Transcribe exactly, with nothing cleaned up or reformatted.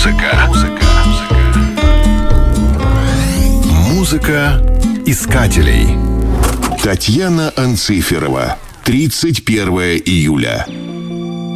Музыка. Музыка. Музыка искателей. Татьяна Анциферова. тридцать первое июля.